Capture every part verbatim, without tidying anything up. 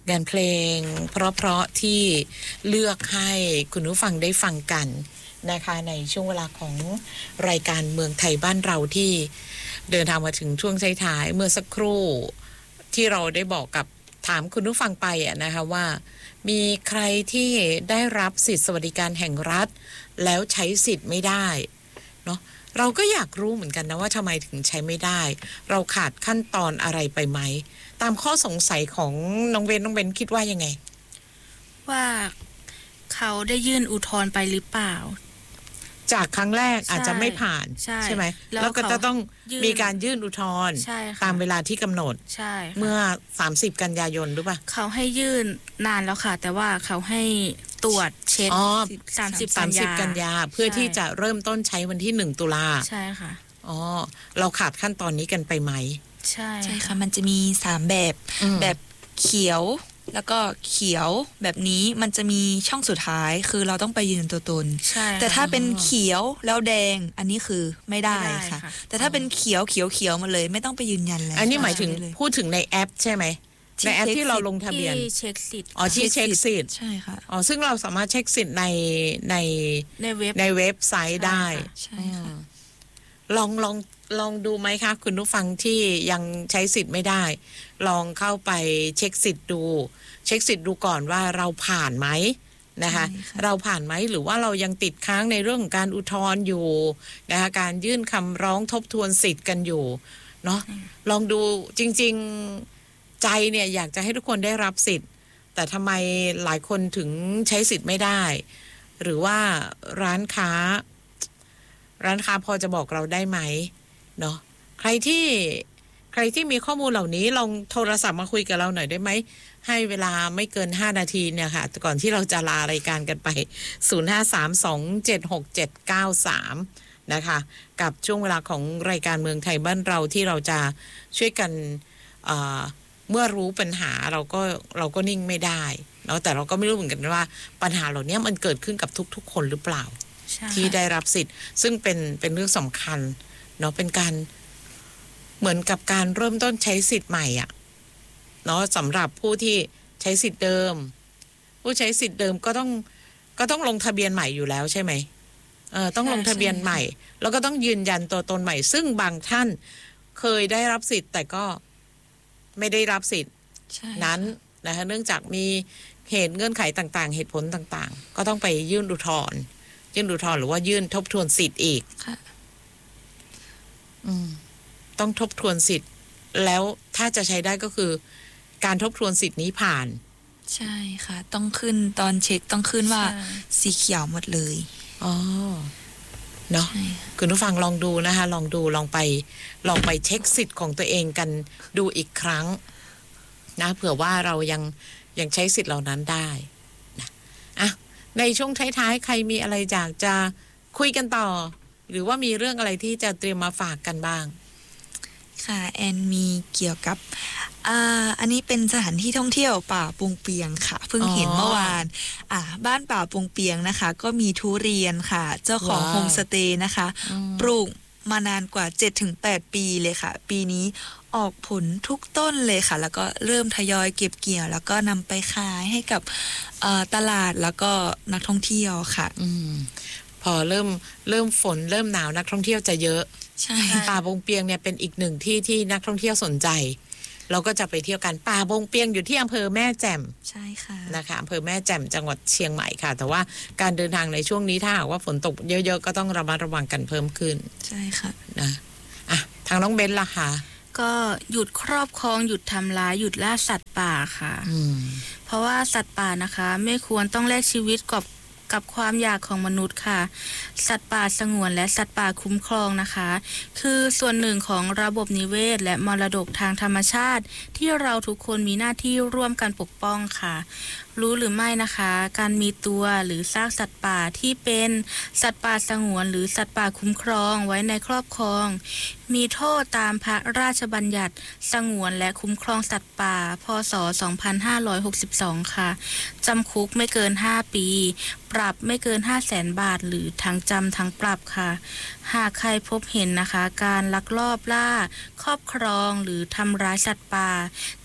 งานเพลงเพราะๆที่เลือกให้คุณผู้ฟังได้ฟังกันนะคะในช่วงเวลาของรายการเมืองไทยบ้านเราที่เดินทางมาถึงช่วงท้ายๆเมื่อสักครู่ที่เราได้บอกกับถามคุณผู้ฟังไปอะนะคะว่ามีใครที่ได้รับสิทธิสวัสดิการแห่งรัฐแล้วใช้สิทธิ์ไม่ได้เนาะเราก็อยากรู้เหมือนกันนะว่าทำไมถึงใช้ไม่ได้เราขาดขั้นตอนอะไรไปไหมตามข้อสงสัยของน้องเบนน้องเบนคิดว่ายังไงว่าเขาได้ยื่นอุทธรณ์ไปหรือเปล่าจากครั้งแรกอาจจะไม่ผ่านใช่, ใช่ไหมแล้วก็จะต้องมีการยื่นอุทธรณ์ตามเวลาที่กำหนดเมื่อสามสิบกันยายนหรือเปล่าเขาให้ยื่นนานแล้วค่ะแต่ว่าเขาให้ตรวจเช็คสามสิบกันยาเพื่อที่จะเริ่มต้นใช้วันที่หนึ่งตุลาใช่ค่ะอ๋อเราขาดขั้นตอนนี้กันไปไหมใช่ใช่ค่ะมันจะมีสามแบบแบบเขียวแล้วก็เขียวแบบนี้มันจะมีช่องสุดท้ายคือเราต้องไปยืนตัวตนแต่ถ้าเป็นเขียวแล้วแดงอันนี้คือไม่ได้ค่ะแต่ถ้าเป็นเขียวเขียวเขียวมาเลยไม่ต้องไปยืนยันแล้วอันนี้หมายถึงพูดถึงในแอปใช่ไหมในแอปที่เราลงทะเบียนที่เช็คสิทธิ์อ๋อที่เช็คสิทธิ์ใช่ค่ะอ๋อซึ่งเราสามารถเช็คสิทธิ์ในในในเว็บในเว็บไซต์ได้ใช่ค่ะลองลองลองดูไหมคะคุณผู้ฟังที่ยังใช้สิทธิ์ไม่ได้ลองเข้าไปเช็คสิทธิ์ดูเช็คสิทธิ์ดูก่อนว่าเราผ่านไหมนะคะเราผ่านไหมหรือว่าเรายังติดค้างในเรื่องของการอุทธรณ์อยู่นะคะการยื่นคำร้องทบทวนสิทธิ์กันอยู่เนาะลองดูจริงๆใจเนี่ยอยากจะให้ทุกคนได้รับสิทธิ์แต่ทำไมหลายคนถึงใช้สิทธิ์ไม่ได้หรือว่าร้านค้าร้านค้าพอจะบอกเราได้ไหมเนาะใครที่ใครที่มีข้อมูลเหล่านี้ลองโทรศัพท์มาคุยกับเราหน่อยได้ไหมให้เวลาไม่เกินห้านาทีเนี่ยค่ะก่อนที่เราจะลารายการกันไปศูนย์ ห้า สาม สอง เจ็ด หก เจ็ด เก้า สามนะคะกับช่วงเวลาของรายการเมืองไทยบ้านเราที่เราจะช่วยกันเอ่อเมื่อรู้ปัญหาเราก็เราก็นิ่งไม่ได้เนาะแต่เราก็ไม่รู้เหมือนกันว่าปัญหาเหล่านี้มันเกิดขึ้นกับทุกๆคนหรือเปล่าที่ได้รับสิทธิ์ซึ่งเป็นเป็นเรื่องสำคัญเนาะเป็นการเหมือนกับการเริ่มต้นใช้สิทธิ์ใหม่อ่ะเนาะสำหรับผู้ที่ใช้สิทธิ์เดิมผู้ใช้สิทธิ์เดิมก็ต้องก็ต้องลงทะเบียนใหม่อยู่แล้วใช่ไหมเออต้องลงทะเบียนใหม่แล้วก็ต้องยืนยันตัวตนใหม่ซึ่งบางท่านเคยได้รับสิทธิ์แต่ก็ไม่ได้รับสิทธิ์นั้นนะคะเนื่องจากมีเหตุเงื่อนไขต่างๆเหตุผลต่างๆก็ต้องไปยื่นอุทธรณ์ยื่นอุทธรณ์หรือว่ายื่นทบทวนสิทธิ์อีกค่ะอืมต้องทบทวนสิทธิ์แล้วถ้าจะใช้ได้ก็คือการทบทวนสิทธิ์นี้ผ่านใช่ค่ะต้องขึ้นตอนเช็คต้องขึ้นว่าสีเขียวหมดเลยอ๋อเนาะคุณผู้ฟังลองดูนะคะลองดูลองไปลองไปเช็คสิทธิ์ของตัวเองกันดูอีกครั้งนะเผื่อว่าเรายังยังใช้สิทธิ์เหล่านั้นได้นะอ่ะในช่วงท้ายๆใครมีอะไรอยากจะคุยกันต่อหรือว่ามีเรื่องอะไรที่จะเตรียมมาฝากกันบ้างค่ะแอนมีเกี่ยวกับอ่าอันนี้เป็นสถานที่ท่องเที่ยวป่าปุงเปียงค่ะเพิ่งเห็นเมื่อวานอ่าบ้านป่าปุงเปียงนะคะก็มีทุเรียนค่ะเจ้าของโฮมสเตย์นะคะปลูกมานานกว่า เจ็ดถึงแปด ปีเลยค่ะปีนี้ออกผลทุกต้นเลยค่ะแล้วก็เริ่มทยอยเก็บเกี่ยวแล้วก็นำไปขายให้กับตลาดแล้วก็นักท่องเที่ยวค่ะอืมพอเริ่มเริ่มฝนเริ่มหนาวนักท่องเที่ยวจะเยอะใช่ป่าบงเปียงเนี่ยเป็นอีกหนึ่งที่ที่นักท่องเที่ยวสนใจเราก็จะไปเที่ยวกันป่าบงเปียงอยู่ที่อำเภอแม่แจ่มใช่ค่ะนะคะอำเภอแม่แจ่มจังหวัดเชียงใหม่ค่ะแต่ว่าการเดินทางในช่วงนี้ถ้าหากว่าฝนตกเยอะๆก็ต้องระมัดระวังกันเพิ่มขึ้นใช่ค่ะนะอ่ะทางน้องเบนล่ะคะก็หยุดครอบครองหยุดทำร้ายหยุดล่าสัตว์ป่าค่ะเพราะว่าสัตว์ป่านะคะไม่ควรต้องแลกชีวิตกับกับความอยากของมนุษย์ค่ะสัตว์ป่าสงวนและสัตว์ป่าคุ้มครองนะคะคือส่วนหนึ่งของระบบนิเวศและมรดกทางธรรมชาติที่เราทุกคนมีหน้าที่ร่วมกันปกป้องค่ะรู้หรือไม่นะคะการมีตัวหรือซากสัตว์ป่าที่เป็นสัตว์ป่าสงวนหรือสัตว์ป่าคุ้มครองไว้ในครอบครองมีโทษตามพระราชบัญญัติสงวนและคุ้มครองสัตว์ป่าพ.ศ. สองพันห้าร้อยหกสิบสองค่ะจำคุกไม่เกินห้าปีปรับไม่เกิน ห้าแสน บาทหรือทั้งจำทั้งปรับค่ะหากใครพบเห็นนะคะการลักลอบล่าครอบครองหรือทำร้ายสัตว์ป่า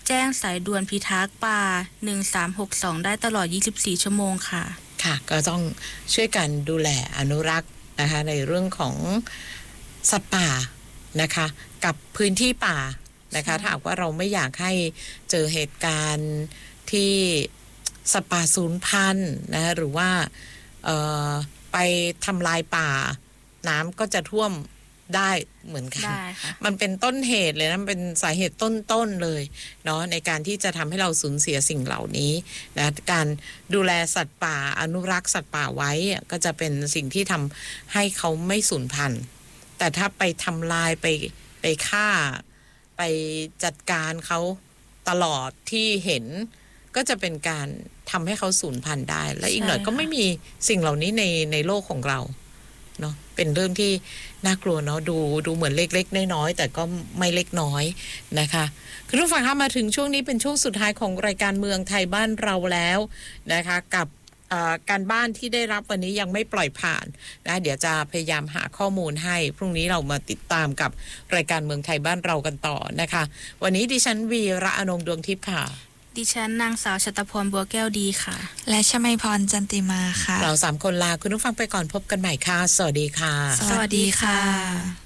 แจ้งสายด่วนพิทักษ์ป่าหนึ่งสามหกสองได้ตลอดยี่สิบสี่ชั่วโมงค่ะค่ะก็ต้องช่วยกันดูแลอนุรักษ์นะคะในเรื่องของสัตว์ป่านะคะกับพื้นที่ป่านะคะถ้าหากว่าเราไม่อยากให้เจอเหตุการณ์ที่สัตว์ป่าสูญพันธุ์นะหรือว่าไปทำลายป่าน้ำก็จะท่วมได้เหมือนกันมันเป็นต้นเหตุเลยนะมันเป็นสาเหตุต้นๆเลยเนาะในการที่จะทำให้เราสูญเสียสิ่งเหล่านี้นะการดูแลสัตว์ป่าอนุรักษ์สัตว์ป่าไว้ก็จะเป็นสิ่งที่ทำให้เขาไม่สูญพันธุ์แต่ถ้าไปทำลายไปไปฆ่าไปจัดการเขาตลอดที่เห็นก็จะเป็นการทำให้เขาสูญพันธุ์ได้และอีกหน่อยก็ไม่มีสิ่งเหล่านี้ในในโลกของเราเนาะเป็นเรื่องที่น่ากลัวเนาะดูดูเหมือนเล็กๆน้อยๆแต่ก็ไม่เล็กน้อยนะคะคุณผู้ฟังคะมาถึงช่วงนี้เป็นช่วงสุดท้ายของรายการเมืองไทยบ้านเราแล้วนะคะกับการบ้านที่ได้รับวันนี้ยังไม่ปล่อยผ่านนะเดี๋ยวจะพยายามหาข้อมูลให้พรุ่งนี้เรามาติดตามกับรายการเมืองไทยบ้านเรากันต่อนะคะวันนี้ดิฉันวีระอนงดวงทิพย์ค่ะดิฉันนางสาวชตพรบัวแก้วดีค่ะและชมัยพรจันติมาค่ะเราสามคนลาคุณผู้ฟังไปก่อนพบกันใหม่ค่ะสวัสดีค่ะสวัสดีค่ะ